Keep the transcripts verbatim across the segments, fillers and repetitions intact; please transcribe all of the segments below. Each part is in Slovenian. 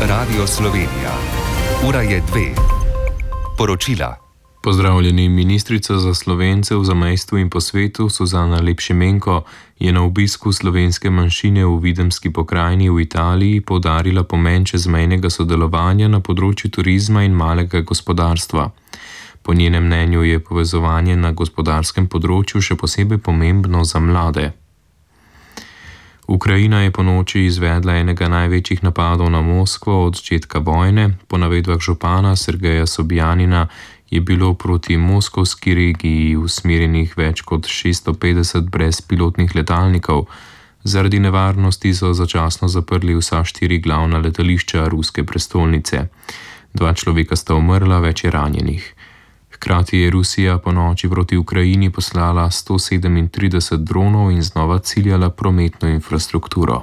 Radio Slovenija. Ura je dve. Poročila. Pozdravljeni. Ministrica za Slovence v zamejstvu in po svetu Suzana Lepšimenko je na obisku slovenske manjšine v Videmski pokrajini v Italiji poudarila pomen čezmejnega sodelovanja na področju turizma in malega gospodarstva. Po njenem mnenju je povezovanje na gospodarskem področju še posebej pomembno za mlade. Ukrajina je ponoči izvedla enega največjih napadov na Moskvo od začetka vojne. Po navedbah župana Sergeja Sobjanina je bilo proti moskovski regiji usmerjenih več kot šeststo petdeset brezpilotnih letalnikov. Zaradi nevarnosti so začasno zaprli vsa štiri glavna letališča ruske prestolnice. Dva človeka sta umrla, več je ranjenih. Hkrati je Rusija po noči proti Ukrajini poslala sto sedemintrideset dronov in znova ciljala prometno infrastrukturo.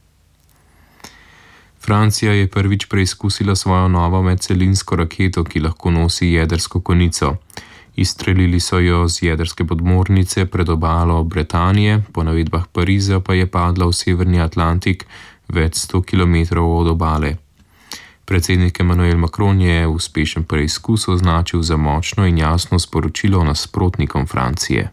Francija je prvič preizkusila svojo novo medcelinsko raketo, ki lahko nosi jedrsko konico. Izstrelili so jo z jedrske podmornice pred obalo Britanije, po navedbah Pariza pa je padla v severni Atlantik več sto kilometrov od obale. Predsednik Emmanuel Macron je uspešen preizkus označil za močno in jasno sporočilo nasprotnikom Francije.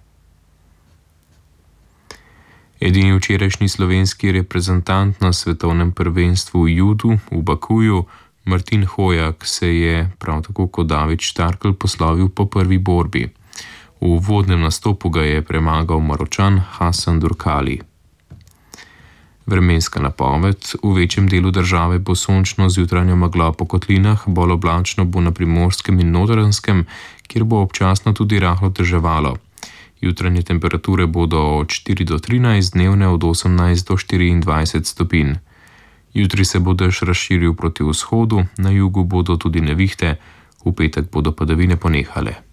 Edini včerajšnji slovenski reprezentant na svetovnem prvenstvu v judu v Bakuju, Martin Hojak, se je, prav tako kot David Štarkel, poslovil po prvi borbi. V uvodnem nastopu ga je premagal Maročan Hasan Durkali. Vremenska napoved. V večjem delu države bo sončno z jutranjo meglo po kotlinah, bolj oblačno bo na Primorskem in Notranjskem, kjer bo občasno tudi rahlo deževalo. Jutranje temperature bodo od štiri do trinajst, dnevne od osemnajst do štiriindvajset stopinj. Jutri se bo dež razširil proti vzhodu, na jugu bodo tudi nevihte, v petek bodo padavine ponehale.